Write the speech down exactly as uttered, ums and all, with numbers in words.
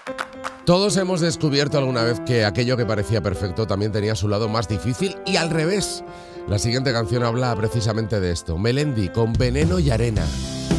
Todos hemos descubierto alguna vez que aquello que parecía perfecto también tenía su lado más difícil y al revés. La siguiente canción habla precisamente de esto. Melendi con Veneno y Arena.